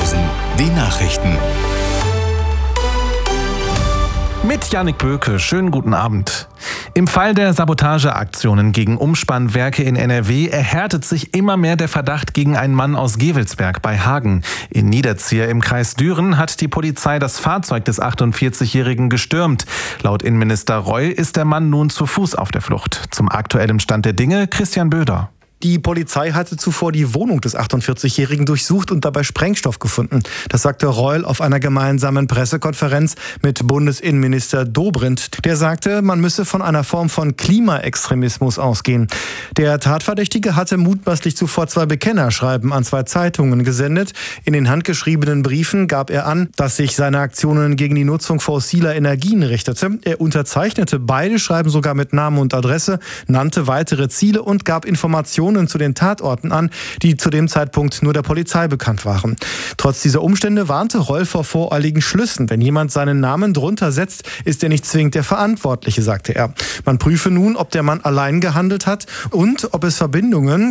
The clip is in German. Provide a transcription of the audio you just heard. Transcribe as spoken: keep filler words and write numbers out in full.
Sachsenhausen, die Nachrichten. Mit Jannik Böke, schönen guten Abend. Im Fall der Sabotageaktionen gegen Umspannwerke in N R W erhärtet sich immer mehr der Verdacht gegen einen Mann aus Gevelsberg bei Hagen. In Niederzier im Kreis Düren hat die Polizei das Fahrzeug des achtundvierzigjährigen gestürmt. Laut Innenminister Reul ist der Mann nun zu Fuß auf der Flucht. Zum aktuellen Stand der Dinge Christian Böder. Die Polizei hatte zuvor die Wohnung des achtundvierzigjährigen durchsucht und dabei Sprengstoff gefunden. Das sagte Reul auf einer gemeinsamen Pressekonferenz mit Bundesinnenminister Dobrindt. Der sagte, man müsse von einer Form von Klimaextremismus ausgehen. Der Tatverdächtige hatte mutmaßlich zuvor zwei Bekennerschreiben an zwei Zeitungen gesendet. In den handgeschriebenen Briefen gab er an, dass sich seine Aktionen gegen die Nutzung fossiler Energien richtete. Er unterzeichnete beide Schreiben sogar mit Namen und Adresse, nannte weitere Ziele und gab Informationen zu den Tatorten an, die zu dem Zeitpunkt nur der Polizei bekannt waren. Trotz dieser Umstände warnte Reul vor voreiligen Schlüssen. Wenn jemand seinen Namen drunter setzt, ist er nicht zwingend der Verantwortliche, sagte er. Man prüfe nun, ob der Mann allein gehandelt hat und ob es Verbindungen